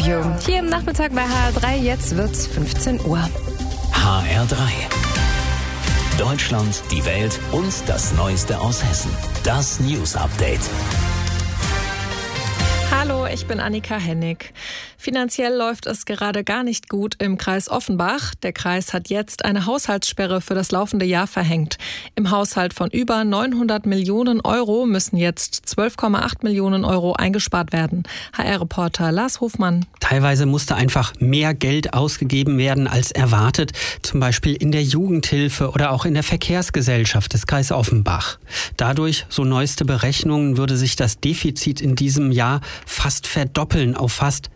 Interview. Hier im Nachmittag bei HR3, jetzt wird's 15 Uhr. HR3. Deutschland, die Welt und das Neueste aus Hessen. Das News Update. Hallo, ich bin Annika Hennig. Finanziell läuft es gerade gar nicht gut im Kreis Offenbach. Der Kreis hat jetzt eine Haushaltssperre für das laufende Jahr verhängt. Im Haushalt von über 900 Millionen Euro müssen jetzt 12,8 Millionen Euro eingespart werden. HR-Reporter Lars Hofmann. Teilweise musste einfach mehr Geld ausgegeben werden als erwartet, zum Beispiel in der Jugendhilfe oder auch in der Verkehrsgesellschaft des Kreis Offenbach. Dadurch, so neueste Berechnungen, würde sich das Defizit in diesem Jahr fast verdoppeln auf fast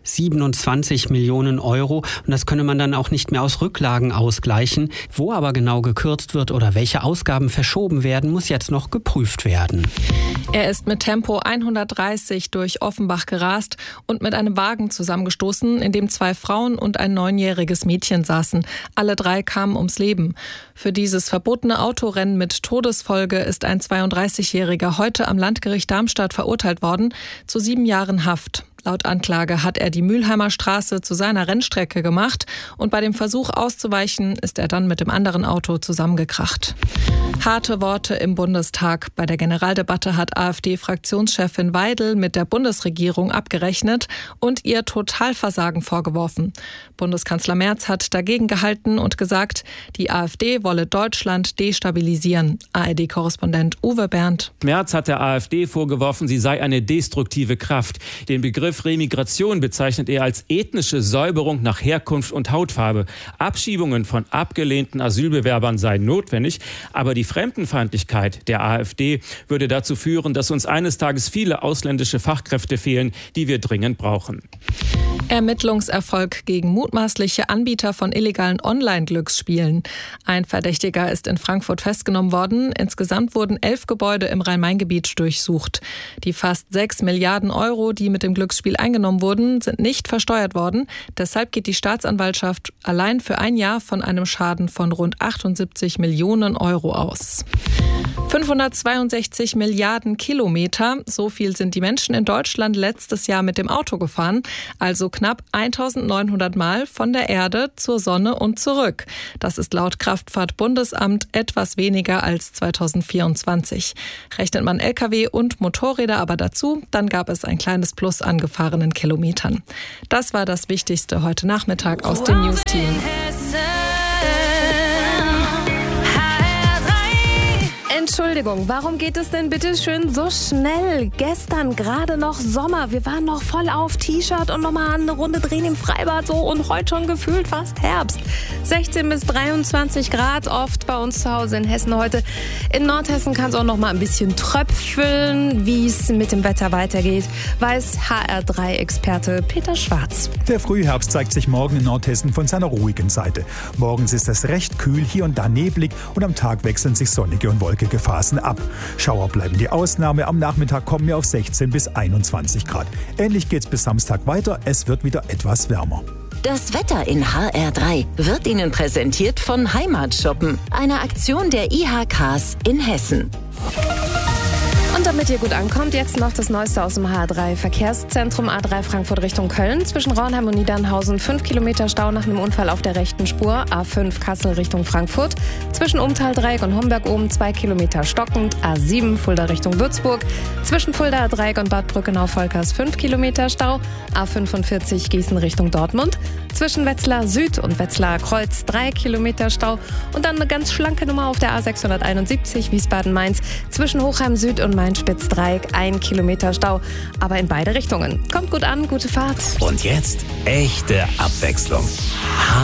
27 Millionen Euro. Und das könne man dann auch nicht mehr aus Rücklagen ausgleichen. Wo aber genau gekürzt wird oder welche Ausgaben verschoben werden, muss jetzt noch geprüft werden. Er ist mit Tempo 130 durch Offenbach gerast und mit einem Wagen zusammengestoßen, in dem 2 Frauen und ein 9-jähriges Mädchen saßen. Alle 3 kamen ums Leben. Für dieses verbotene Autorennen mit Todesfolge ist ein 32-Jähriger heute am Landgericht Darmstadt verurteilt worden zu 7 Jahren Haft. Laut Anklage hat er die Mülheimer Straße zu seiner Rennstrecke gemacht und bei dem Versuch auszuweichen ist er dann mit dem anderen Auto zusammengekracht. Harte Worte im Bundestag. Bei der Generaldebatte hat AfD-Fraktionschefin Weidel mit der Bundesregierung abgerechnet und ihr Totalversagen vorgeworfen. Bundeskanzler Merz hat dagegen gehalten und gesagt, die AfD wolle Deutschland destabilisieren. ARD-Korrespondent Uwe Berndt. Merz hat der AfD vorgeworfen, sie sei eine destruktive Kraft. Den Begriff Remigration bezeichnet er als ethnische Säuberung nach Herkunft und Hautfarbe. Abschiebungen von abgelehnten Asylbewerbern seien notwendig, aber die Fremdenfeindlichkeit der AfD würde dazu führen, dass uns eines Tages viele ausländische Fachkräfte fehlen, die wir dringend brauchen. Ermittlungserfolg gegen mutmaßliche Anbieter von illegalen Online-Glücksspielen. Ein Verdächtiger ist in Frankfurt festgenommen worden. Insgesamt wurden 11 Gebäude im Rhein-Main-Gebiet durchsucht. Die fast 6 Milliarden Euro, die mit dem Glücksspiel eingenommen wurden, sind nicht versteuert worden. Deshalb geht die Staatsanwaltschaft allein für ein Jahr von einem Schaden von rund 78 Millionen Euro aus. 562 Milliarden Kilometer, so viel sind die Menschen in Deutschland letztes Jahr mit dem Auto gefahren, also knapp 1900 Mal von der Erde zur Sonne und zurück. Das ist laut Kraftfahrtbundesamt etwas weniger als 2024. Rechnet man Lkw und Motorräder aber dazu, dann gab es ein kleines Plus an gefahrenen Kilometern. Das war das Wichtigste heute Nachmittag aus dem News-Team. Entschuldigung, warum geht es denn bitte schön so schnell? Gestern gerade noch Sommer, wir waren noch voll auf T-Shirt und nochmal eine Runde drehen im Freibad so und heute schon gefühlt fast Herbst. 16 bis 23 Grad oft bei uns zu Hause in Hessen heute. In Nordhessen kann es auch noch mal ein bisschen tröpfeln. Wie es mit dem Wetter weitergeht, weiß HR3-Experte Peter Schwarz. Der Frühherbst zeigt sich morgen in Nordhessen von seiner ruhigen Seite. Morgens ist es recht kühl, hier und da neblig und am Tag wechseln sich sonnige und wolkige Phasen ab. Schauer bleiben die Ausnahme, am Nachmittag kommen wir auf 16 bis 21 Grad. Ähnlich geht's bis Samstag weiter, es wird wieder etwas wärmer. Das Wetter in HR3 wird Ihnen präsentiert von Heimatshoppen, einer Aktion der IHKs in Hessen. Und damit ihr gut ankommt, jetzt noch das Neueste aus dem HR3 Verkehrszentrum. A3 Frankfurt Richtung Köln. Zwischen Raunheim und Niedernhausen 5 Kilometer Stau nach einem Unfall auf der rechten Spur. A5 Kassel Richtung Frankfurt. Zwischen Umtaldreieck und Homberg oben 2 Kilometer stockend. A7 Fulda Richtung Würzburg. Zwischen Fulda Dreieck und Bad Brückenau-Volkers 5 Kilometer Stau. A45 Gießen Richtung Dortmund. Zwischen Wetzlar Süd und Wetzlar Kreuz 3 Kilometer Stau. Und dann eine ganz schlanke Nummer auf der A671 Wiesbaden-Mainz. Zwischen Hochheim Süd und Main-Spitz-Dreieck 1 Kilometer Stau. Aber in beide Richtungen. Kommt gut an, gute Fahrt. Und jetzt echte Abwechslung.